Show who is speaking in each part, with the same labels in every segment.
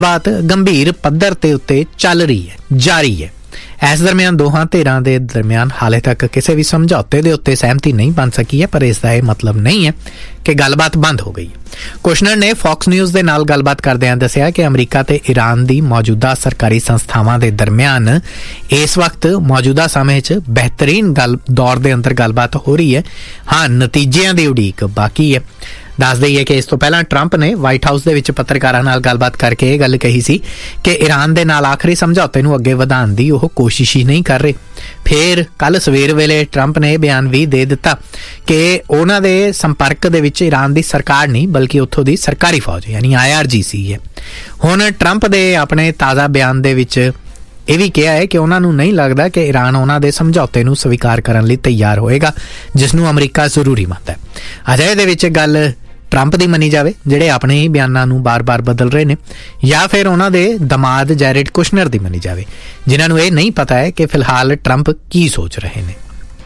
Speaker 1: बात गंभीर पद्धर ते उत्ते चल रही है, जारी है। इस दरम्यान दोहां धिरां दे दरम्यान हाले तक किसी भी समझौते दे उत्ते सहमति नहीं बन सकी है, पर इसका यह मतलब नहीं है कि गलबात बंद हो गई है। कुशनर ने फॉक्स न्यूज़ दे नाल गलबात करदिआं दस्सिआ कि अमरीका ते ईरान दी मौजूदा सरकारी संस्थावां दे दरम्यान इस वक्त मौजूदा समय च बेहतरीन दौर दे अंदर गलबात हो रही है। हाँ, नतीजिਆਂ ਦੀ उड़ीक बाकी है। दस दईए कि इस तो पहला ट्रंप ने वाइट हाउस दे विच पत्रकारां नाल गलबात करके यह गल कही सी कि ईरान दे नाल आखिरी समझौते नूं अगे वधाउण दी ओह कोशिश ही नहीं कर रहे। फिर कल सवेर वेले ट्रंप ने बयान भी दे दिता कि उन्हां दे संपर्क दे विच ईरान दी सरकार नहीं बल्कि उत्थों दी सरकारी फौज यानी IRGC है। हुण ट्रंप दे अपने ताज़ा बयान दे विच ਇਹ भी कहा है कि उन्होंने नहीं लगता कि ईरान उन्होंने समझौते नूं स्वीकार करने लई तैयार होएगा जिसनूं अमरीका जरूरी मंनदा है। अजे दे विच गल ट्रंप की मनी जाए जिहड़े अपने ही बयानों नूं बार बार बदल रहे हैं, या फिर उन्हों दे दमाद जैरेड कुशनर की मनी जाए जिन्होंने यह नहीं पता है कि फिलहाल ट्रंप की सोच रहे हैं।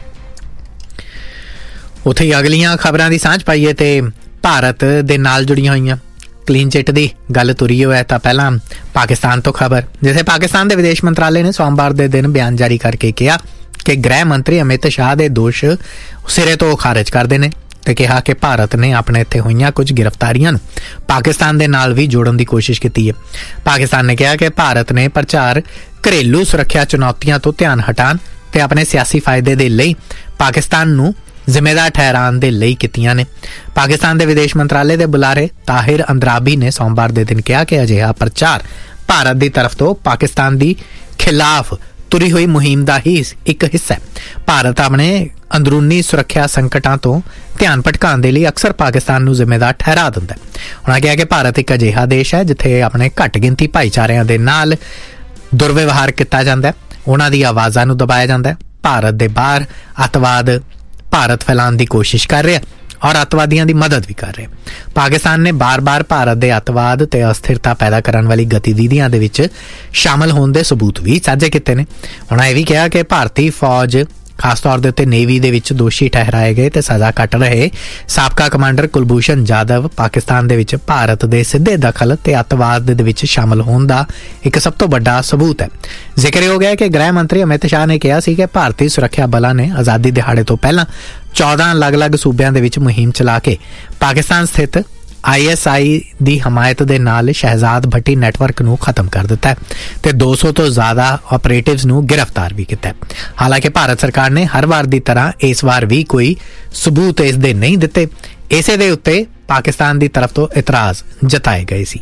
Speaker 1: उत्थे ही अगलियां खबरां की सांझ पाईए तो भारत दे नाल जुड़ियां होईयां क्लीन चिट की गल तुरी हो है तो पहला पाकिस्तान तो खबर, जिसे पाकिस्तान के विदेश मंत्रालय ने सोमवार के दिन बयान जारी करके कहा कि गृह मंत्री अमित शाह के दोष सिरे तो खारिज करते हैं ते कहा कि भारत ने अपने इत्थे होईयां कुछ गिरफ्तारियां पाकिस्तान दे नाल भी जोड़न की कोशिश की है। पाकिस्तान ने कहा कि भारत ने प्रचार घरेलू सुरक्षा चुनौतियां तो ध्यान हटाण ते अपने सियासी फायदे दे लई पाकिस्तान नूं जिम्मेदार ठहराने दे लई कीतियां ने। पाकिस्तान के विदेश मंत्रालय के बुलारे ताहिर अंद्राबी ने सोमवार के दिन कहा कि अजिहा प्रचार भारत की तरफ तो पाकिस्तान की खिलाफ तुरी हुई मुहिम का ही एक हिस्सा है। भारत अपने अंदरूनी सुरक्षा संकटां तो ध्यान भटकाने के लिए अक्सर पाकिस्तान नूं जिम्मेदार ठहरा दिंदा है। उन्होंने कहा कि भारत एक अजिहा देश है जिथे अपने घट गिनती भाईचारिਆਂ दे नाल दुर्व्यवहार किया जाता है, उन्हां दी आवाज़ां नूं दबाया जाता है। भारत दे बाहर अतवाद भारत फैलाने की कोशिश कर रहा और अतवादियों की मदद भी कर रहे। पाकिस्तान ने बार बार भारत के अतवाद ते अस्थिरता पैदा करने वाली गतिविधियों के विच शामिल होने के सबूत भी साझे किए हैं। उन्होंने यह भी कहा कि भारतीय फौज खास तौर के उत्ते नेवी दे विच दोषी ठहराए गए ते सज़ा कट रहे साबका कमांडर कुलभूषण जाधव पाकिस्तान दे विच भारत के सीधे दखल ते अतवाद दे विच शामिल होने का एक सब तो बड़ा सबूत है। जिक्र हो गया कि गृह मंत्री अमित शाह ने कहा कि भारतीय सुरक्षा बलों ने आज़ादी दिहाड़े तो पहला 14 अलग अलग सूबों के विच मुहिम चला के पाकिस्तान स्थित ISI की हमायत के नाल शहजाद भट्टी नैटवर्क नूं खत्म कर दिता है ते 200 तो ज़्यादा ऑपरेटिव्स नूं गिरफ्तार भी किया। हालांकि भारत सरकार ने हर बार की तरह इस बार भी कोई सबूत इस दे नहीं दिते। इसे दे उत्ते पाकिस्तान की तरफ तो इतराज़ जताए गए सी।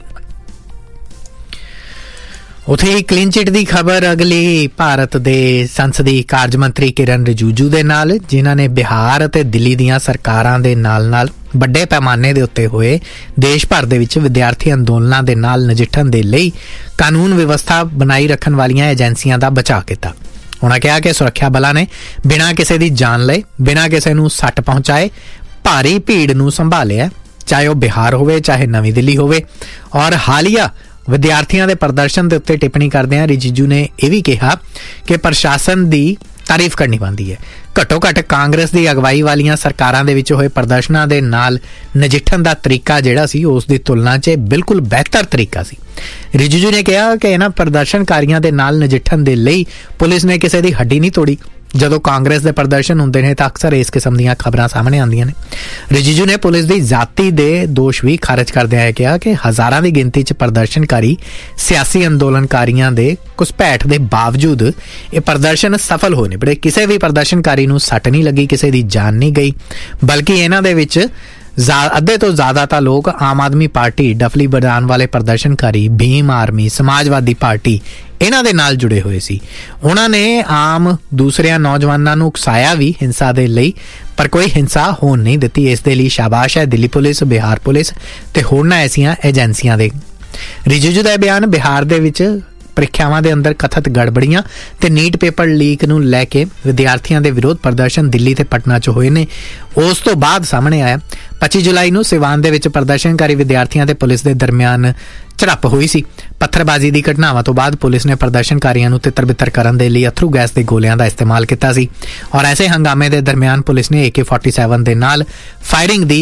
Speaker 1: उत्थे ही क्लीन चिट की खबर अगली भारत के संसदीय कार्य मंत्री किरण रिजिजू के नाल, जिन्हां ने बिहार ते दिल्ली दीयां सरकारां दे नाल ਵੱਡੇ पैमाने के उत्ते होए देश भर दे विच विद्यार्थी अंदोलनां दे नाल नजिठण दे लई कानून व्यवस्था बनाई रखण वालियां एजेंसियां दा बचाव किया। उन्होंने कहा कि सुरक्षा बलों ने बिना किसी की जान लए बिना किसी नूं सट पहुंचाए भारी भीड़ नूं संभालिया, चाहे वह बिहार होवे चाहे नवी दिल्ली होवे। और हालिया विद्यार्थियों के प्रदर्शन के उत्ते टिप्पणी करदे रिजिजू ने यह भी कहा कि प्रशासन की तारीफ करनी बनती है। घट्टो घट्ट कांग्रेस की अगवाई वालियां सरकारां दे विच होए प्रदर्शनां दे नाल नजिठण दा तरीका जिहड़ा सी उस दी तुलना च बिल्कुल बेहतर तरीका सी। रिजिजू ने कहा कि इन्हां प्रदर्शनकारियों के नाल नजिठण दे लई पुलिस ने किसी की हड्डी नहीं तोड़ी। जदों कांग्रेस के प्रदर्शन होंदे ने तां अक्सर इस किस्म दीयां खबरां सामने आंदियां ने। रिजिजू ने पुलिस की जाति दे दोष भी खारिज करदिआं कहा कि हज़ारां की गिनती च प्रदर्शनकारी सियासी अंदोलनकारियों के घुसपैठ के बावजूद ये प्रदर्शन सफल हो निबड़े। किसी भी प्रदर्शनकारी नूं सट नहीं लगी, किसी की जान नहीं गई, बल्कि इन्हां दे विच अद्धे तो ज़्यादातर लोग आम आदमी पार्टी, डफली बजाण वाले प्रदर्शनकारी, भीम आर्मी, समाजवादी पार्टी इन्हां दे नाल जुड़े हुए सी। उन्होंने आम दूसरे नौजवानों नूं उकसाया भी हिंसा दे लई, पर कोई हिंसा होण नहीं दित्ती। इस दे लई शाबाश है दिल्ली पुलिस, बिहार पुलिस ते होरनां ऐसियां एजेंसियां दे। रिजिजू दा बयान बिहार दे विच ਪ੍ਰੀਖਿਆਵਾਂ ਦੇ ਅੰਦਰ ਕਥਿਤ ਗੜਬੜੀਆਂ ਤੇ ਨੀਟ ਪੇਪਰ ਲੀਕ ਨੂੰ ਲੈ ਕੇ ਵਿਦਿਆਰਥੀਆਂ ਦੇ ਵਿਰੋਧ ਪ੍ਰਦਰਸ਼ਨ ਦਿੱਲੀ ਤੇ ਪਟਨਾ 'ਚ ਹੋਏ ਨੇ ਉਸ ਤੋਂ ਬਾਅਦ ਸਾਹਮਣੇ ਆਇਆ। 25 ਜੁਲਾਈ ਨੂੰ ਸਿਵਾਨ ਦੇ ਵਿੱਚ ਪ੍ਰਦਰਸ਼ਨਕਾਰੀ ਵਿਦਿਆਰਥੀਆਂ ਤੇ ਪੁਲਿਸ ਦੇ ਦਰਮਿਆਨ ਝੜਪ ਹੋਈ ਸੀ। ਪੱਥਰਬਾਜ਼ੀ ਦੀ ਘਟਨਾਵਾਂ ਤੋਂ ਬਾਅਦ ਪੁਲਿਸ ਨੇ ਪ੍ਰਦਰਸ਼ਨਕਾਰੀਆਂ ਨੂੰ ਤਿੱਤਰ-ਬਿੱਤਰ ਕਰਨ ਦੇ ਲਈ ਅਥਰੂ ਗੈਸ ਦੇ ਗੋਲਿਆਂ ਦਾ ਇਸਤੇਮਾਲ ਕੀਤਾ ਸੀ ਔਰ ਐਸੇ ਹੰਗਾਮੇ ਦੇ ਦਰਮਿਆਨ ਪੁਲਿਸ ਨੇ AK-47 ਦੇ ਨਾਲ ਫਾਇਰਿੰਗ ਦੀ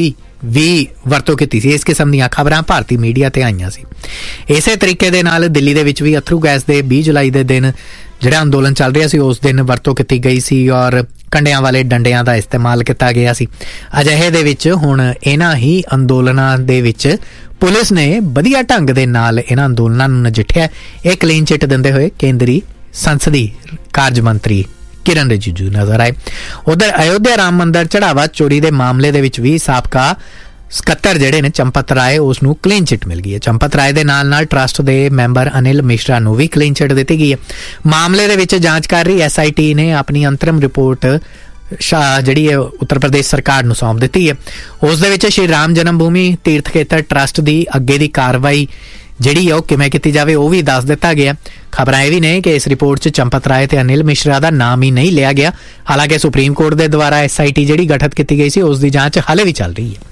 Speaker 1: ਵੀ ਵਰਤੋਂ ਕੀਤੀ ਸੀ। ਇਸ ਕਿਸਮ ਦੀਆਂ ਖਬਰਾਂ ਭਾਰਤੀ ਮੀਡੀਆ ਤੇ ਆਈਆਂ ਸੀ। ਇਸੇ ਤਰੀਕੇ ਦੇ ਨਾਲ ਦਿੱਲੀ ਦੇ ਵਿੱਚ ਵੀ ਅਥਰੂ ਗੈਸ ਦੇ 20 ਜੁਲਾਈ ਦੇ ਦਿਨ ਜਿਹੜਾ ਅੰਦੋਲਨ ਚੱਲ ਰਿਹਾ ਸੀ ਉਸ ਦਿਨ ਵਰਤੋਂ ਕੀਤੀ ਗਈ ਸੀ ਔਰ ਕੰਡਿਆਂ ਵਾਲੇ ਡੰਡਿਆਂ ਦਾ ਇਸਤੇਮਾਲ ਕੀਤਾ ਗਿਆ ਸੀ। ਅਜਿਹੇ ਦੇ ਵਿੱਚ ਹੁਣ ਇਹਨਾਂ ਹੀ ਅੰਦੋਲਨਾਂ ਦੇ ਵਿੱਚ ਪੁਲਿਸ ਨੇ ਵਧੀਆ ਢੰਗ ਦੇ ਨਾਲ ਇਹਨਾਂ ਅੰਦੋਲਨਾਂ ਨੂੰ ਨਜਿੱਠਿਆ। ਇਹ ਕਲੀਨ ਚਿੱਟ ਦਿੰਦੇ ਹੋਏ ਕੇਂਦਰੀ ਸੰਸਦੀ ਕਾਰਜ ਮੰਤਰੀ ਕਿਰਨ ਰਿਜਿਜੂ ਨਜ਼ਰ ਆਏ। ਉਧਰ ਅਯੋਧਿਆ ਰਾਮ ਮੰਦਰ ਚੜਾਵਾ ਚੋਰੀ ਦੇ ਮਾਮਲੇ ਦੇ ਵਿੱਚ ਵੀ ਸਾਬਕਾ ਸਕੱਤਰ ਜਿਹੜੇ ਨੇ ਚੰਪਤ ਰਾਏ ਉਸ ਨੂੰ ਕਲੀਨ ਚਿੱਟ ਮਿਲ ਗਈ ਹੈ। ਚੰਪਤ ਰਾਏ ਦੇ ਨਾਲ ਟਰਸਟ ਦੇ ਮੈਂਬਰ ਅਨਿਲ ਮਿਸ਼ਰਾ ਨੂੰ ਵੀ ਕਲੀਨ ਚਿੱਟ ਦਿੱਤੀ ਗਈ ਹੈ। ਮਾਮਲੇ ਦੇ ਵਿੱਚ ਜਾਂਚ ਕਰ ਰਹੀ SIT ਨੇ ਆਪਣੀ ਅੰਤਰਿਮ ਰਿਪੋਰਟ ਜਿਹੜੀ ਹੈ ਉੱਤਰ ਪ੍ਰਦੇਸ਼ ਸਰਕਾਰ ਨੂੰ ਸੌਂਪ ਦਿੱਤੀ ਹੈ। ਉਸ ਦੇ ਵਿੱਚ ਸ਼੍ਰੀ ਰਾਮ ਜਨਮ ਭੂਮੀ ਤੀਰਥ ਖੇਤਰ ਟਰਸਟ ਦੀ ਅੱਗੇ ਦੀ ਕਾਰਵਾਈ ਜਿਹੜੀ ਹੈ ਉਹ ਕਿਵੇਂ ਕੀਤੀ ਜਾਵੇ ਉਹ ਵੀ ਦੱਸ ਦਿੱਤਾ ਗਿਆ। ਖਬਰਾਂ ਇਹ ਵੀ ਨੇ ਕਿ ਇਸ ਰਿਪੋਰਟ 'ਚ ਚੰਪਤ ਰਾਏ ਤੇ ਅਨਿਲ ਮਿਸ਼ਰਾ ਦਾ ਨਾਮ ਹੀ ਨਹੀਂ ਲਿਆ ਗਿਆ। ਹਾਲਾਂਕਿ ਸੁਪਰੀਮ ਕੋਰਟ ਦੇ ਦੁਆਰਾ SIT ਜਿਹੜੀ ਗਠਿਤ ਕੀਤੀ ਗਈ ਸੀ ਉਸ ਦੀ ਜਾਂਚ ਹਾਲੇ ਵੀ ਚੱਲ ਰਹੀ ਹੈ।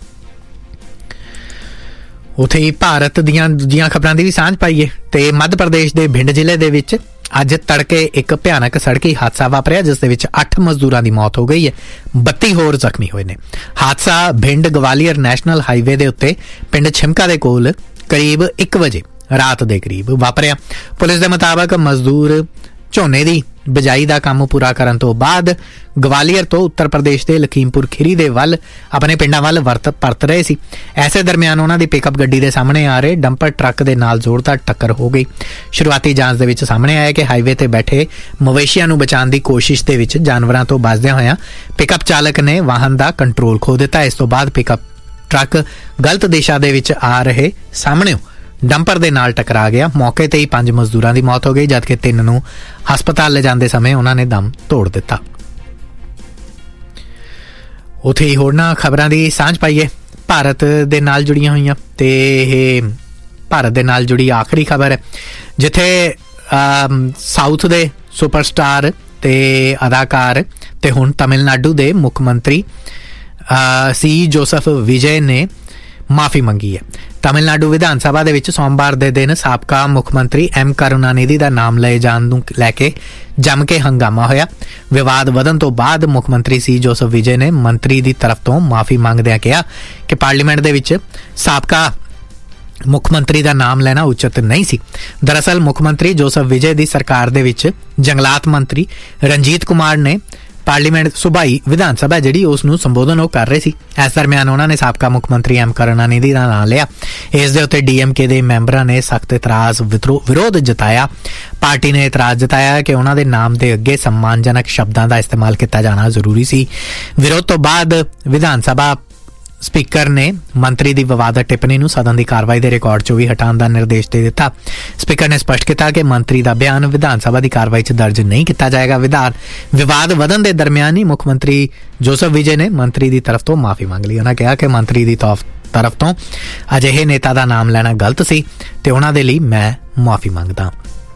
Speaker 1: ਉੱਥੇ ਹੀ ਭਾਰਤ ਦੀਆਂ ਦੂਜੀਆਂ ਖਬਰਾਂ ਦੀ ਵੀ ਸਾਂਝ ਪਾਈਏ ਤੇ ਮੱਧ ਪ੍ਰਦੇਸ਼ ਦੇ ਭਿੰਡ ਜ਼ਿਲ੍ਹੇ ਦੇ ਵਿੱਚ ਅੱਜ ਤੜਕੇ ਇੱਕ ਭਿਆਨਕ ਸੜਕੀ ਹਾਦਸਾ ਵਾਪਰਿਆ ਜਿਸ ਦੇ ਵਿੱਚ 8 ਮਜ਼ਦੂਰਾਂ ਦੀ ਮੌਤ ਹੋ ਗਈ ਹੈ, 32 ਹੋਰ ਜ਼ਖਮੀ ਹੋਏ ਨੇ। ਹਾਦਸਾ ਭਿੰਡ ਗਵਾਲੀਅਰ ਨੈਸ਼ਨਲ ਹਾਈਵੇ ਦੇ ਉੱਤੇ ਪਿੰਡ ਛਿਮਕਾ ਦੇ ਕੋਲ ਕਰੀਬ 1 ਵਜੇ ਰਾਤ ਦੇ ਕਰੀਬ ਵਾਪਰਿਆ। ਪੁਲਿਸ ਦੇ ਮੁਤਾਬਕ ਮਜ਼ਦੂਰ ਝੋਨੇ ਦੀ ਬਿਜਾਈ ਦਾ ਕੰਮ ਪੂਰਾ ਕਰਨ ਤੋਂ ਬਾਅਦ ਗਵਾਲੀਅਰ ਤੋਂ ਉੱਤਰ ਪ੍ਰਦੇਸ਼ ਦੇ ਲਖੀਮਪੁਰ ਖੀਰੀ ਦੇ ਵੱਲ ਆਪਣੇ ਪਿੰਡਾਂ ਵੱਲ ਪਰਤ ਰਹੇ ਸੀ। ਐਸੇ ਦਰਮਿਆਨ ਉਹਨਾਂ ਦੀ ਪਿਕਅਪ ਗੱਡੀ ਦੇ ਸਾਹਮਣੇ ਆ ਰਹੇ ਡੰਪਰ ਟਰੱਕ ਦੇ ਨਾਲ ਜ਼ੋਰਦਾਰ ਟੱਕਰ ਹੋ ਗਈ। ਸ਼ੁਰੂਆਤੀ ਜਾਂਚ ਦੇ ਵਿੱਚ ਸਾਹਮਣੇ ਆਇਆ ਕਿ ਹਾਈਵੇ ਤੇ ਬੈਠੇ ਮਵੇਸ਼ੀਆਂ ਨੂੰ ਬਚਾਉਣ ਦੀ ਕੋਸ਼ਿਸ਼ ਦੇ ਵਿੱਚ ਜਾਨਵਰਾਂ ਤੋਂ ਬਚਦਿਆਂ ਹੋਇਆਂ ਪਿਕਅਪ ਚਾਲਕ ਨੇ ਵਾਹਨ ਦਾ ਕੰਟਰੋਲ ਖੋ ਦਿੱਤਾ। ਇਸ ਤੋਂ ਬਾਅਦ ਪਿਕਅਪ ਟਰੱਕ ਗਲਤ ਦਿਸ਼ਾ ਦੇ ਵਿੱਚ ਆ ਰਹੇ ਸਾਹਮਣੇ ਡੰਪਰ ਦੇ ਨਾਲ ਟਕਰਾ ਗਿਆ। ਮੌਕੇ ਤੇ ਹੀ 5 ਮਜ਼ਦੂਰਾਂ ਦੀ ਮੌਤ ਹੋ ਗਈ ਜਦਕਿ 3 ਨੂੰ ਹਸਪਤਾਲ ਲਿਜਾਂਦੇ ਸਮੇਂ ਉਹਨਾਂ ਨੇ ਦਮ ਤੋੜ ਦਿੱਤਾ। ਉੱਥੇ ਹੀ ਹੋਰਨਾਂ ਖਬਰਾਂ ਦੀ ਸਾਂਝ ਪਾਈਏ ਭਾਰਤ ਦੇ ਨਾਲ ਜੁੜੀਆਂ ਹੋਈਆਂ ਤੇ ਇਹ ਭਾਰਤ ਦੇ ਨਾਲ ਜੁੜੀ ਆਖਰੀ ਖਬਰ ਹੈ ਜਿੱਥੇ ਸਾਊਥ ਦੇ ਸੁਪਰਸਟਾਰ ਤੇ ਅਦਾਕਾਰ ਤੇ ਹੁਣ ਤਮਿਲਨਾਡੂ ਦੇ ਮੁੱਖ ਮੰਤਰੀ C ਜੋਸਫ ਵਿਜੇ ਨੇ ਮਾਫੀ ਮੰਗੀ ਹੈ। ਤਮਿਲਨਾਡੂ ਵਿਧਾਨ ਸਭਾ ਦੇ ਵਿੱਚ ਸੋਮਵਾਰ ਦੇ ਦਿਨ ਸਾਬਕਾ ਮੁੱਖ ਮੰਤਰੀ M ਕਰੁਣਾਨਿਧੀ ਦਾ ਨਾਮ ਲਏ ਜਾਣ ਨੂੰ ਲੈ ਕੇ ਜੰਮ ਕੇ ਹੰਗਾਮਾ ਹੋਇਆ। ਵਿਵਾਦ ਵਧਣ ਤੋਂ ਬਾਅਦ ਮੁੱਖ ਮੰਤਰੀ C ਜੋਸਫ ਵਿਜੇ ਨੇ ਮੰਤਰੀ ਦੀ ਤਰਫ ਤੋਂ ਮਾਫੀ ਮੰਗਦਿਆਂ ਕਿਹਾ ਕਿ ਪਾਰਲੀਮੈਂਟ ਦੇ ਵਿੱਚ ਸਾਬਕਾ ਮੁੱਖ ਮੰਤਰੀ ਦਾ ਨਾਮ ਲੈਣਾ ਉਚਿਤ ਨਹੀਂ ਸੀ। ਦਰਅਸਲ ਮੁੱਖ ਮੰਤਰੀ ਜੋਸਫ ਵਿਜੇ ਦੀ ਸਰਕਾਰ ਦੇ ਵਿੱਚ ਜੰਗਲਾਤ ਮੰਤਰੀ ਰਣਜੀਤ ਕੁਮਾਰ ਨੇ ਪਾਰਲੀਮੈਂਟ ਸੁਬਾਈ ਵਿਧਾਨ ਸਭਾ ਜਿਹੜੀ ਉਸ ਨੂੰ ਸੰਬੋਧਨ ਉਹ ਕਰ ਰਹੇ ਸੀ। ਇਸ ਦਰਮਿਆਨ ਉਹਨਾਂ ਨੇ ਸਾਬਕਾ ਮੁੱਖ ਮੰਤਰੀ M ਕਰੁਣਾਨਿਧੀ ਦਾ ਨਾਮ ਲਿਆ। ਇਸ ਦੇ ਉੱਤੇ DMK ਦੇ ਮੈਂਬਰਾਂ ਨੇ ਸਖਤ ਇਤਰਾਜ਼ ਵਿਰੋਧ ਜਤਾਇਆ। ਪਾਰਟੀ ਨੇ ਇਤਰਾਜ਼ ਜਤਾਇਆ ਕਿ ਉਹਨਾਂ ਦੇ ਨਾਮ ਦੇ ਅੱਗੇ ਸਨਮਾਨਜਨਕ ਸ਼ਬਦਾਂ ਦਾ ਇਸਤੇਮਾਲ ਕੀਤਾ ਜਾਣਾ ਜ਼ਰੂਰੀ ਸੀ। ਵਿਰੋਧ ਤੋਂ ਬਾਅਦ ਵਿਧਾਨ ਸਭਾ ਸਪੀਕਰ ਨੇ ਮੰਤਰੀ ਦੀ ਵਿਵਾਦਤ ਟਿੱਪਣੀ ਨੂੰ ਸਦਨ ਦੀ ਕਾਰਵਾਈ ਦੇ ਰਿਕਾਰਡ 'ਚੋਂ ਵੀ ਹਟਾਉਣ ਦਾ ਨਿਰਦੇਸ਼ ਦੇ ਦਿੱਤਾ। ਸਪੀਕਰ ਨੇ ਸਪਸ਼ਟ ਕੀਤਾ ਕਿ ਮੰਤਰੀ ਦਾ ਬਿਆਨ ਵਿਧਾਨ ਸਭਾ ਦੀ ਕਾਰਵਾਈ 'ਚ ਦਰਜ ਨਹੀਂ ਕੀਤਾ ਜਾਏਗਾ। ਵਿਵਾਦ ਵਧਣ ਦੇ ਦਰਮਿਆਨ ਹੀ ਮੁੱਖ ਮੰਤਰੀ ਜੋਸਫ ਵਿਜੇ ਨੇ ਮੰਤਰੀ ਦੀ ਤਰਫ ਤੋਂ ਮਾਫੀ ਮੰਗ ਲਈ। ਉਹਨਾਂ ਕਿਹਾ ਕਿ ਮੰਤਰੀ ਦੀ ਤਰਫ ਤੋਂ ਅਜਿਹੇ ਨੇਤਾ ਦਾ ਨਾਮ ਲੈਣਾ ਗਲਤ ਸੀ ਤੇ ਉਹਨਾਂ ਦੇ ਲਈ ਮੈਂ ਮਾਫੀ ਮੰਗਦਾ।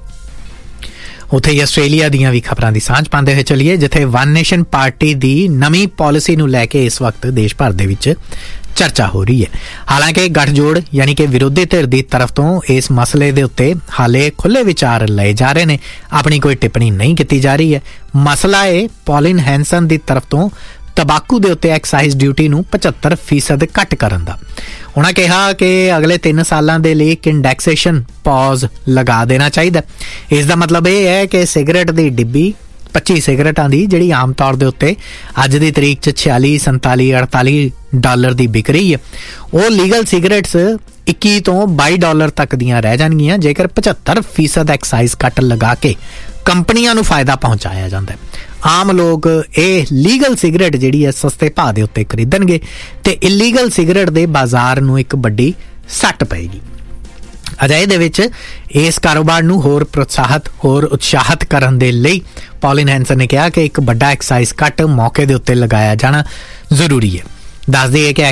Speaker 1: ਉੱਥੇ ਹੀ ਆਸਟ੍ਰੇਲੀਆ ਦੀਆਂ ਵੀ ਖਬਰਾਂ ਦੀ ਸਾਂਝ ਪਾਉਂਦੇ ਹੋਏ ਚੱਲੀਏ ਜਿੱਥੇ ਵਨ ਨੇਸ਼ਨ ਪਾਰਟੀ ਦੀ ਨਵੀਂ ਪਾਲਿਸੀ ਨੂੰ ਲੈ ਕੇ ਇਸ ਵਕਤ ਦੇਸ਼ ਭਰ ਦੇ ਵਿੱਚ ਚਰਚਾ ਹੋ ਰਹੀ ਹੈ। ਹਾਲਾਂਕਿ ਗੱਠਜੋੜ ਯਾਨੀ ਕਿ ਵਿਰੋਧੀ ਧਿਰ ਦੀ ਤਰਫ ਤੋਂ ਇਸ ਮਸਲੇ ਦੇ ਉੱਤੇ ਹਾਲੇ ਖੁੱਲ੍ਹੇ ਵਿਚਾਰ ਲਏ ਜਾ ਰਹੇ ਨੇ, ਆਪਣੀ ਕੋਈ ਟਿੱਪਣੀ ਨਹੀਂ ਕੀਤੀ ਜਾ ਰਹੀ ਹੈ। ਮਸਲਾ ਇਹ ਪੌਲਿਨ ਹੈਂਸਨ ਦੀ ਤਰਫ ਤੋਂ ਤੰਬਾਕੂ ਦੇ ਉੱਤੇ ਐਕਸਾਈਜ਼ ਡਿਊਟੀ ਨੂੰ 75% ਘੱਟ ਕਰਨ ਦਾ। ਉਹਨਾਂ ਕਿਹਾ ਕਿ ਅਗਲੇ 3 ਸਾਲਾਂ ਦੇ ਲਈ ਇੱਕ ਇੰਡੈਕਸੇਸ਼ਨ ਪੌਜ਼ ਲਗਾ ਦੇਣਾ ਚਾਹੀਦਾ। ਇਸ ਦਾ ਮਤਲਬ ਇਹ ਹੈ ਕਿ ਸਿਗਰਟ ਦੀ ਡਿੱਬੀ 25 ਸਿਗਰਟਾਂ ਦੀ ਜਿਹੜੀ ਆਮ ਤੌਰ ਦੇ ਉੱਤੇ ਅੱਜ ਦੀ ਤਰੀਕ 'ਚ 46, 47, 48 ਡਾਲਰ ਦੀ ਵਿਕ ਰਹੀ ਹੈ, ਉਹ ਲੀਗਲ ਸਿਗਰਟਸ 21 ਤੋਂ $22 ਤੱਕ ਦੀਆਂ ਰਹਿ ਜਾਣਗੀਆਂ ਜੇਕਰ 75% ਐਕਸਾਈਜ਼ ਕੱਟ ਲਗਾ ਕੇ ਕੰਪਨੀਆਂ ਨੂੰ ਫਾਇਦਾ ਪਹੁੰਚਾਇਆ ਜਾਂਦਾ। ਆਮ ਲੋਕ ਇਹ ਲੀਗਲ ਸਿਗਰਟ ਜਿਹੜੀ ਹੈ ਸਸਤੇ ਭਾਅ ਦੇ ਉੱਤੇ ਖਰੀਦਣਗੇ ਤੇ ਇਲੀਗਲ ਸਿਗਰਟ ਦੇ ਬਾਜ਼ਾਰ ਨੂੰ ਇੱਕ ਵੱਡੀ ਸੱਟ ਪਏਗੀ। ਅਜਿਹੇ ਦੇ ਵਿੱਚ ਇਸ ਕਾਰੋਬਾਰ ਨੂੰ ਹੋਰ ਪ੍ਰੋਤਸਾਹਿਤ ਹੋਰ ਉਤਸ਼ਾਹਿਤ ਕਰਨ ਦੇ ਲਈ ਪੌਲਿਨ ਹੈਂਸਨ ਨੇ ਕਿਹਾ ਕਿ ਇੱਕ ਵੱਡਾ ਐਕਸਾਈਜ਼ ਕੱਟ ਮੌਕੇ ਦੇ ਉੱਤੇ ਲਗਾਇਆ ਜਾਣਾ ਜ਼ਰੂਰੀ ਹੈ। ਦੱਸ ਦਈਏ ਕਿ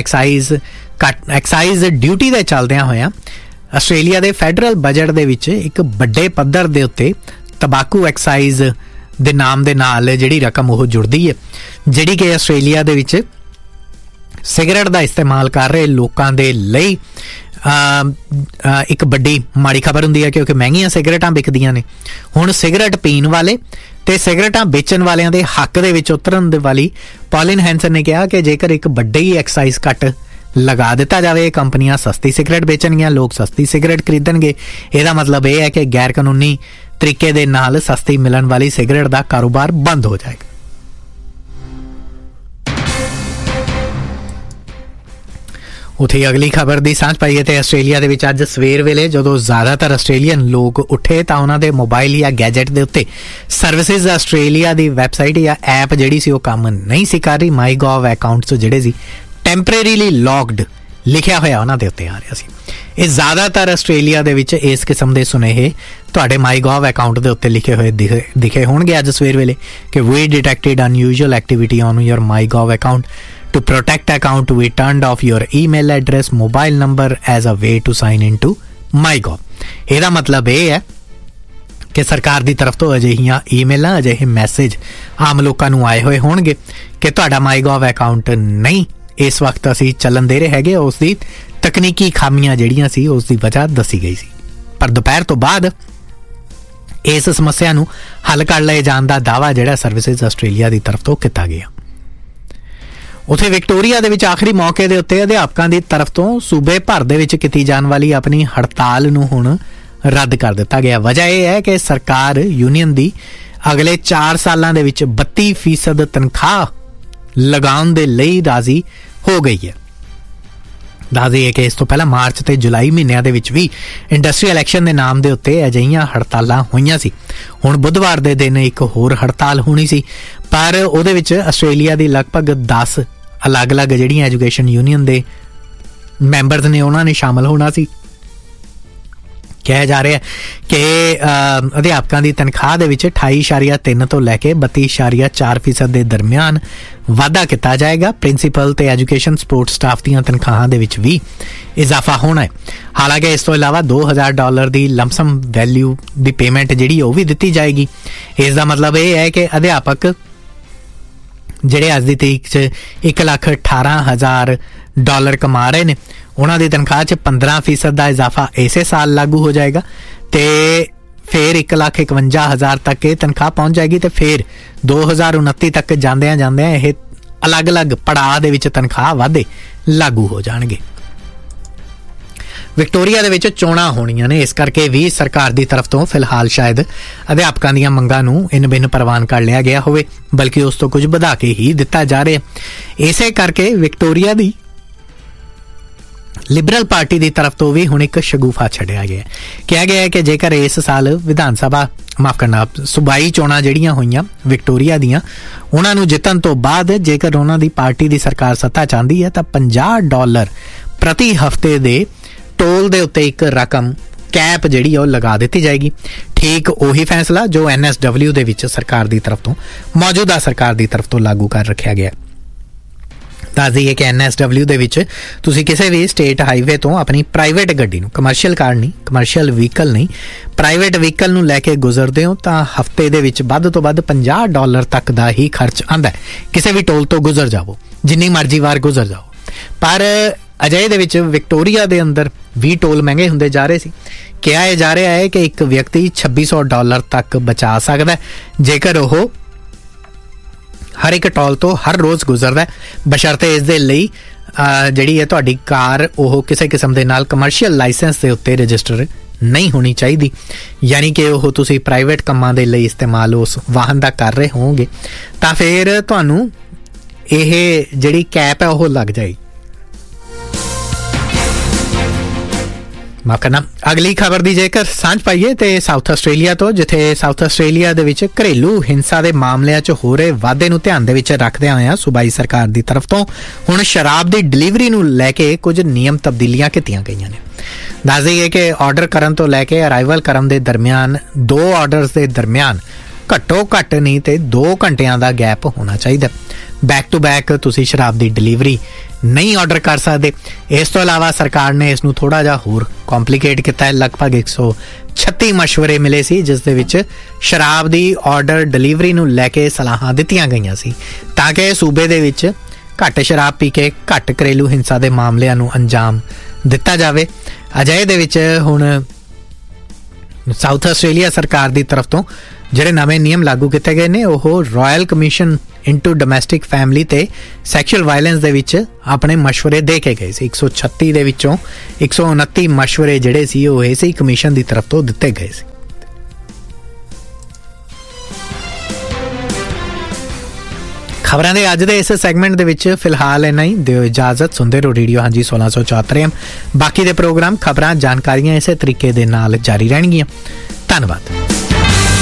Speaker 1: ਐਕਸਾਈਜ਼ ਡਿਊਟੀ ਦੇ ਚੱਲਦਿਆਂ ਹੋਇਆਂ ਆਸਟ੍ਰੇਲੀਆ ਦੇ ਫੈਡਰਲ ਬਜਟ ਦੇ ਵਿੱਚ ਇੱਕ ਵੱਡੇ ਪੱਧਰ ਦੇ ਉੱਤੇ ਤੰਬਾਕੂ ਐਕਸਾਈਜ਼ ਦੇ ਨਾਮ ਦੇ ਨਾਲ ਜਿਹੜੀ ਰਕਮ ਉਹ ਜੁੜਦੀ ਹੈ, ਜਿਹੜੀ ਕਿ ਆਸਟ੍ਰੇਲੀਆ ਦੇ ਵਿੱਚ ਸਿਗਰਟ ਦਾ ਇਸਤੇਮਾਲ ਕਰ ਰਹੇ ਲੋਕਾਂ ਦੇ ਲਈ ਇੱਕ ਵੱਡੀ ਮਾੜੀ ਖਬਰ ਹੁੰਦੀ ਹੈ ਕਿਉਂਕਿ ਮਹਿੰਗੀਆਂ ਸਿਗਰਟਾਂ ਵਿਕਦੀਆਂ ਨੇ। ਹੁਣ ਸਿਗਰਟ ਪੀਣ ਵਾਲੇ ਤੇ ਸਿਗਰਟਾਂ ਵੇਚਣ ਵਾਲਿਆਂ ਦੇ ਹੱਕ ਦੇ ਵਿੱਚ ਉਤਰਨ ਦੇ ਵਾਲੀ ਪੌਲਿਨ ਹੈਂਸਨ ਨੇ ਕਿਹਾ ਕਿ ਜੇਕਰ ਇੱਕ ਵੱਡੇ ਹੀ ਐਕਸਾਈਜ਼ ਕੱਟ ਲਗਾ ਦਿੱਤਾ ਜਾਵੇ। ਕੰਪਨੀਆਂ ਸਸਤੀ ਸਿਗਰਟ ਵੇਚਣਗੀਆਂ, ਲੋਕ ਸਸਤੀ ਸਿਗਰਟ ਖਰੀਦਣਗੇ। ਇਹਦਾ ਮਤਲਬ ਇਹ ਹੈ ਕਿ ਗੈਰ ਕਾਨੂੰਨੀ ਤਰੀਕੇ ਦੇ ਨਾਲ ਸਸਤੀ ਮਿਲਣ ਵਾਲੀ ਸਿਗਰਟ ਦਾ ਕਾਰੋਬਾਰ ਬੰਦ ਹੋ ਜਾਏਗਾ। ਉੱਥੇ ਅਗਲੀ ਖਬਰ ਦੀ ਸਾਂਝ ਪਾਈਏ ਤੇ ਆਸਟ੍ਰੇਲੀਆ ਦੇ ਵਿੱਚ ਅੱਜ ਸਵੇਰ ਵੇਲੇ ਜਦੋਂ ਜ਼ਿਆਦਾਤਰ ਆਸਟ੍ਰੇਲੀਅਨ ਲੋਕ ਉੱਠੇ ਤਾਂ ਉਹਨਾਂ ਦੇ ਮੋਬਾਈਲ ਜਾਂ ਗੈਜਟ ਦੇ ਉੱਤੇ ਸਰਵਿਸਿਜ਼ ਆਸਟ੍ਰੇਲੀਆ ਦੀ ਵੈਬਸਾਈਟ ਜਾਂ ਐਪ ਜਿਹੜੀ ਸੀ ਉਹ ਕੰਮ ਨਹੀਂ ਸੀ ਕਰ ਰਹੀ। ਮਾਈ ਗੋਵ ਅਕਾਊਂਟਸ ਜਿਹੜੇ ਸੀ ਟੈਂਪਰੇਰੀਲੀ ਲੌਕਡ ਲਿਖਿਆ ਹੋਇਆ ਉਹਨਾਂ ਦੇ ਉੱਤੇ ਆ ਰਿਹਾ ਸੀ। ਇਹ ਜ਼ਿਆਦਾਤਰ ਆਸਟ੍ਰੇਲੀਆ ਦੇ ਵਿੱਚ ਇਸ ਕਿਸਮ ਦੇ ਸੁਨੇਹੇ ਤੁਹਾਡੇ ਮਾਈ ਗੋਵ ਅਕਾਊਂਟ ਦੇ ਉੱਤੇ ਲਿਖੇ ਹੋਏ ਦਿਖੇ ਹੋਣਗੇ ਅੱਜ ਸਵੇਰ ਵੇਲੇ ਕਿ ਵੀ ਡਿਟੈਕਟਡ ਅਨਯੂਜੂਅਲ activity on your my ਗੋਵ account. To protect account, we turned off your email address, mobile number as a way to sign into MyGov। ਇਹਦਾ ਮਤਲਬ ਇਹ ਹੈ ਕਿ ਸਰਕਾਰ ਦੀ ਤਰਫ ਤੋਂ ਅਜਿਹੀਆਂ ਈਮੇਲਾਂ, ਅਜਿਹੇ ਮੈਸੇਜ ਆਮ ਲੋਕਾਂ ਨੂੰ ਆਏ ਹੋਏ ਹੋਣਗੇ ਕਿ ਤੁਹਾਡਾ MyGov ਅਕਾਊਂਟ ਨਹੀਂ ਇਸ ਵਕਤ ਅਸੀਂ ਚੱਲਣ ਦੇ ਰਹੇ ਹੈਗੇ। ਉਸ ਦੀ ਤਕਨੀਕੀ ਖਾਮੀਆਂ ਜਿਹੜੀਆਂ ਸੀ ਉਸ ਦੀ ਵਜ੍ਹਾ ਦੱਸੀ ਗਈ ਸੀ। ਪਰ ਦੁਪਹਿਰ ਤੋਂ ਬਾਅਦ ਇਸ ਸਮੱਸਿਆ ਨੂੰ ਹੱਲ ਕਰ ਲਏ ਜਾਣ ਦਾ ਦਾਅਵਾ ਜਿਹੜਾ ਸਰਵਿਸਿਜ਼ ਆਸਟ੍ਰੇਲੀਆ ਦੀ ਤਰਫ ਤੋਂ ਕੀਤਾ ਗਿਆ। ਉੱਥੇ ਵਿਕਟੋਰੀਆ ਦੇ ਵਿੱਚ ਆਖਰੀ ਮੌਕੇ ਦੇ ਉੱਤੇ ਅਧਿਆਪਕਾਂ ਦੀ ਤਰਫ ਤੋਂ ਸੂਬੇ ਭਰ ਦੇ ਵਿੱਚ ਕੀਤੀ ਜਾਣ ਵਾਲੀ ਆਪਣੀ ਹੜਤਾਲ ਨੂੰ ਹੁਣ ਰੱਦ ਕਰ ਦਿੱਤਾ ਗਿਆ। ਵਜ੍ਹਾ ਇਹ ਹੈ ਕਿ ਸਰਕਾਰ ਯੂਨੀਅਨ ਦੀ ਅਗਲੇ 4 ਸਾਲਾਂ ਦੇ ਵਿੱਚ 32% ਤਨਖਾਹ ਲਗਾਉਣ ਦੇ ਲਈ ਰਾਜ਼ੀ ਹੋ ਗਈ ਹੈ। ਦੱਸਦੇ ਹੈ ਕਿ ਇਸ ਤੋਂ ਪਹਿਲਾਂ ਮਾਰਚ ਤੇ ਜੁਲਾਈ ਮਹੀਨਿਆਂ ਦੇ ਵਿੱਚ ਵੀ ਇੰਡਸਟਰੀਅਲ ਐਕਸ਼ਨ ਦੇ ਨਾਮ ਦੇ ਉੱਤੇ ਅਜਿਹੀਆਂ ਹੜਤਾਲਾਂ ਹੋਈਆਂ ਸੀ। ਹੁਣ ਬੁੱਧਵਾਰ ਦੇ ਦਿਨ ਇੱਕ ਹੋਰ ਹੜਤਾਲ ਹੋਣੀ ਸੀ, ਪਰ ਉਹਦੇ ਵਿੱਚ ਆਸਟ੍ਰੇਲੀਆ ਦੀ ਲਗਭਗ 10 ਅਲੱਗ-ਅਲੱਗ ਜਿਹੜੀਆਂ ਐਜੂਕੇਸ਼ਨ ਯੂਨੀਅਨ ਦੇ ਮੈਂਬਰਸ ਨੇ ਉਹਨਾਂ ਨੇ ਸ਼ਾਮਲ ਹੋਣਾ ਸੀ। ਕਿਹਾ ਜਾ ਰਿਹਾ ਕਿ ਅਧਿਆਪਕਾਂ ਦੀ ਤਨਖਾਹ ਦੇ ਵਿੱਚ 28.3 ਤੋਂ ਲੈ ਕੇ 32.4% ਦੇ ਦਰਮਿਆਨ ਵਾਧਾ ਕੀਤਾ ਜਾਏਗਾ। ਪ੍ਰਿੰਸੀਪਲ ਤੇ ਐਜੂਕੇਸ਼ਨ ਸਪੋਰਟ ਸਟਾਫ ਦੀਆਂ ਤਨਖਾਹਾਂ ਦੇ ਵਿੱਚ ਵੀ ਇਜ਼ਾਫਾ ਹੋਣਾ ਹੈ। ਹਾਲਾਂਕਿ ਇਸ ਤੋਂ ਇਲਾਵਾ $2,000 ਦੀ ਲੰਪਸਮ ਵੈਲਿਊ ਦੀ ਪੇਮੈਂਟ ਜਿਹੜੀ ਉਹ ਵੀ ਦਿੱਤੀ ਜਾਏਗੀ। ਇਸ ਦਾ ਮਤਲਬ ਇਹ ਹੈ ਕਿ ਅਧਿਆਪਕ ਜਿਹੜੇ ਅੱਜ ਦੀ ਤਰੀਕ 'ਚ $1,18,000 ਕਮਾ ਰਹੇ ਨੇ ਉਹਨਾਂ ਦੀ ਤਨਖਾਹ 'ਚ 15% ਦਾ ਇਜ਼ਾਫਾ ਇਸੇ ਸਾਲ ਲਾਗੂ ਹੋ ਜਾਏਗਾ ਤੇ ਫਿਰ 1,51,000 ਤੱਕ ਇਹ ਤਨਖਾਹ ਪਹੁੰਚ ਜਾਏਗੀ ਤੇ ਫਿਰ 2029 ਤੱਕ ਜਾਂਦਿਆਂ ਇਹ ਅਲੱਗ-ਅਲੱਗ ਪੜਾਅ ਦੇ ਵਿੱਚ ਤਨਖਾਹ ਵਾਧੇ ਲਾਗੂ ਹੋ ਜਾਣਗੇ। ਵਿਕਟੋਰੀਆ ਦੇ ਵਿੱਚ ਚੋਣਾਂ ਹੋਣੀਆਂ ਨੇ, ਇਸ ਕਰਕੇ ਵੀ ਸਰਕਾਰ ਦੀ ਤਰਫ ਤੋਂ ਫਿਲਹਾਲ ਸ਼ਾਇਦ ਅਧਿਆਪਕਾਂ ਦੀਆਂ ਮੰਗਾਂ ਨੂੰ ਇਨ-ਬਿਨ ਪ੍ਰਵਾਨ ਕਰ ਲਿਆ ਗਿਆ ਹੋਵੇ, ਬਲਕਿ ਉਸ ਤੋਂ ਕੁਝ ਵਧਾ ਕੇ ਹੀ ਦਿੱਤਾ ਜਾ ਰਿਹਾ। ਇਸੇ ਕਰਕੇ ਵਿਕਟੋਰੀਆ ਦੀ ਲਿਬਰਲ ਪਾਰਟੀ ਦੀ ਤਰਫ ਤੋਂ ਵੀ ਹੁਣ ਇੱਕ ਸ਼ਗੂਫਾ ਛੱਡਿਆ ਗਿਆ। ਕਿਹਾ ਗਿਆ ਹੈ ਕਿ ਜੇਕਰ ਇਸ ਸਾਲ ਵਿਧਾਨ ਸਭਾ ਸੂਬਾਈ ਚੋਣਾਂ ਜਿਹੜੀਆਂ ਹੋਈਆਂ ਵਿਕਟੋਰੀਆ ਦੀਆਂ ਉਹਨਾਂ ਨੂੰ ਜਿੱਤਣ ਤੋਂ ਬਾਅਦ ਜੇਕਰ ਉਹਨਾਂ ਦੀ ਪਾਰਟੀ ਦੀ ਸਰਕਾਰ ਸੱਤਾ ਚਾਹੁੰਦੀ ਹੈ ਤਾਂ $50 ਪ੍ਰਤੀ ਹਫ਼ਤੇ ਦੇ ਟੋਲ ਦੇ ਉੱਤੇ ਇੱਕ ਰਕਮ ਕੈਪ ਜਿਹੜੀ ਉਹ ਲਗਾ ਦਿੱਤੀ ਜਾਏਗੀ। ਠੀਕ ਉਹੀ ਫੈਸਲਾ ਜੋ NSW ਦੇ ਵਿੱਚ ਸਰਕਾਰ ਦੀ ਤਰਫ ਤੋਂ ਮੌਜੂਦਾ ਸਰਕਾਰ ਦੀ ਤਰਫ ਤੋਂ ਲਾਗੂ ਕਰ ਰੱਖਿਆ ਗਿਆ। ਦੱਸ ਦਈਏ ਕਿ NSW ਦੇ ਵਿੱਚ ਤੁਸੀਂ ਕਿਸੇ ਵੀ ਸਟੇਟ ਹਾਈਵੇ ਤੋਂ ਆਪਣੀ ਪ੍ਰਾਈਵੇਟ ਗੱਡੀ ਨੂੰ, ਕਮਰਸ਼ੀਅਲ ਕਾਰ ਨਹੀਂ, ਕਮਰਸ਼ੀਅਲ ਵਹੀਕਲ ਨਹੀਂ, ਪ੍ਰਾਈਵੇਟ ਵਹੀਕਲ ਨੂੰ ਲੈ ਕੇ ਗੁਜ਼ਰਦੇ ਹੋ ਤਾਂ ਹਫ਼ਤੇ ਦੇ ਵਿੱਚ ਵੱਧ ਤੋਂ ਵੱਧ $50 ਤੱਕ ਦਾ ਹੀ ਖਰਚ ਆਉਂਦਾ। ਕਿਸੇ ਵੀ ਟੋਲ ਤੋਂ ਗੁਜ਼ਰ ਜਾਵੋ, ਜਿੰਨੀ ਮਰਜ਼ੀ ਵਾਰ ਗੁਜ਼ਰ ਜਾਓ। ਪਰ ਅਜਿਹੇ ਦੇ ਵਿੱਚ ਵਿਕਟੋਰੀਆ ਦੇ ਅੰਦਰ ਵੀ ਟੋਲ ਮਹਿੰਗੇ ਹੁੰਦੇ ਜਾ ਰਹੇ ਸੀ। ਕਿਹਾ ਇਹ ਜਾ ਰਿਹਾ ਹੈ ਕਿ ਇੱਕ ਵਿਅਕਤੀ $2,600 ਤੱਕ ਬਚਾ ਸਕਦਾ ਜੇਕਰ ਉਹ ਹਰ ਇੱਕ ਟੋਲ ਤੋਂ ਹਰ ਰੋਜ਼ ਗੁਜ਼ਰਦਾ, ਬਸ਼ਰਤੇ ਇਸ ਦੇ ਲਈ ਜਿਹੜੀ ਹੈ ਤੁਹਾਡੀ ਕਾਰ ਉਹ ਕਿਸੇ ਕਿਸਮ ਦੇ ਨਾਲ ਕਮਰਸ਼ੀਅਲ ਲਾਇਸੈਂਸ ਦੇ ਉੱਤੇ ਰਜਿਸਟਰ ਨਹੀਂ ਹੋਣੀ ਚਾਹੀਦੀ। ਯਾਨੀ ਕਿ ਉਹ ਤੁਸੀਂ ਪ੍ਰਾਈਵੇਟ ਕੰਮਾਂ ਦੇ ਲਈ ਇਸਤੇਮਾਲ ਉਸ ਵਾਹਨ ਦਾ ਕਰ ਰਹੇ ਹੋਵੋਗੇ ਤਾਂ ਫਿਰ ਤੁਹਾਨੂੰ ਇਹ ਜਿਹੜੀ ਕੈਪ ਹੈ ਉਹ ਲੱਗ ਜਾਏਗੀ। ਮਾਫ ਕਰਨਾ। ਅਗਲੀ ਖਬਰ ਦੀ ਜੇਕਰ ਸਾਂਝ ਪਾਈਏ ਤੇ ਸਾਊਥ ਆਸਟ੍ਰੇਲੀਆ ਤੋਂ, ਜਿੱਥੇ ਸਾਊਥ ਆਸਟ੍ਰੇਲੀਆ ਦੇ ਵਿੱਚ ਘਰੇਲੂ ਹਿੰਸਾ ਦੇ ਮਾਮਲਿਆਂ 'ਚ ਹੋ ਰਹੇ ਵਾਧੇ ਨੂੰ ਧਿਆਨ ਦੇ ਵਿੱਚ ਰੱਖਦਿਆਂ ਹੋਇਆਂ ਸੂਬਾਈ ਸਰਕਾਰ ਦੀ ਤਰਫ ਤੋਂ ਹੁਣ ਸ਼ਰਾਬ ਦੀ ਡਿਲੀਵਰੀ ਨੂੰ ਲੈ ਕੇ ਕੁਝ ਨਿਯਮ ਤਬਦੀਲੀਆਂ ਕੀਤੀਆਂ ਗਈਆਂ ਨੇ। ਦੱਸ ਦਈਏ ਕਿ ਆਰਡਰ ਕਰਨ ਤੋਂ ਲੈ ਕੇ ਅਰਾਈਵਲ ਕਰਨ ਦੇ ਦਰਮਿਆਨ 2 ਆਰਡਰਸ ਦੇ ਦਰਮਿਆਨ ਘੱਟੋ ਘੱਟ ਨਹੀਂ ਤੇ 2 ਘੰਟਿਆਂ ਦਾ ਗੈਪ ਹੋਣਾ ਚਾਹੀਦਾ। ਬੈਕ ਟੂ ਬੈਕ ਤੁਸੀਂ ਸ਼ਰਾਬ ਦੀ ਡਿਲੀਵਰੀ ਨਹੀਂ ਆਰਡਰ ਕਰ ਸਕਦੇ। ਇਸ ਤੋਂ ਇਲਾਵਾ ਸਰਕਾਰ ਨੇ ਇਸ ਨੂੰ ਥੋੜਾ ਜਿਹਾ ਹੋਰ ਕੰਪਲਿਕੇਟ ਕੀਤਾ ਹੈ। ਲਗਭਗ 136 ਮਸ਼ਵਰੇ ਮਿਲੇ ਸੀ ਜਿਸ ਦੇ ਵਿੱਚ ਸ਼ਰਾਬ ਦੀ ਆਰਡਰ ਡਿਲੀਵਰੀ ਨੂੰ ਲੈ ਕੇ ਸਲਾਹਾਂ ਦਿੱਤੀਆਂ ਗਈਆਂ ਸੀ ਤਾਂ ਕਿ ਸੂਬੇ ਦੇ ਵਿੱਚ ਘੱਟ ਸ਼ਰਾਬ ਪੀ ਕੇ ਘੱਟ ਘਰੇਲੂ ਹਿੰਸਾ ਦੇ ਮਾਮਲਿਆਂ ਨੂੰ ਅੰਜਾਮ ਦਿੱਤਾ ਜਾਵੇ। ਅਜਿਹੇ ਦੇ ਵਿੱਚ ਹੁਣ ਸਾਊਥ ਆਸਟ੍ਰੇਲੀਆ ਸਰਕਾਰ ਦੀ ਤਰਫ ਤੋਂ ਜਿਹੜੇ ਨਵੇਂ ਨਿਯਮ ਲਾਗੂ ਕੀਤੇ ਗਏ ਨੇ ਉਹ royal commission into domestic family ਤੇ ਸੈਕਸ਼ੂਅਲ ਵਾਇਲੈਂਸ ਦੇ ਵਿੱਚ ਆਪਣੇ ਮਸ਼ਵਰੇ ਦੇ ਕੇ ਗਏ ਸੀ। 136 ਦੇ ਵਿੱਚੋਂ 129 ਮਸ਼ਵਰੇ ਜਿਹੜੇ ਸੀ ਉਹ ਇਸੇ ਕਮਿਸ਼ਨ ਦੀ ਤਰਫ ਤੋਂ ਦਿੱਤੇ ਗਏ ਸੀ। ਖਬਰਾਂ ਦੇ ਅੱਜ ਦੇ ਇਸ ਸੈਗਮੈਂਟ ਦੇ ਵਿੱਚ ਫਿਲਹਾਲ ਇੰਨਾ ਹੀ। ਦਿਓ ਇਜਾਜ਼ਤ। ਸੁਣਦੇ ਰਹੋ ਰੇਡੀਓ ਹਾਂਜੀ 1674 ਬਾਕੀ ਦੇ ਪ੍ਰੋਗਰਾਮ ਖਬਰਾਂ ਜਾਣਕਾਰੀਆਂ ਇਸੇ ਤਰੀਕੇ ਦੇ ਨਾਲ ਜਾਰੀ ਰਹਿਣਗੀਆਂ। ਧੰਨਵਾਦ।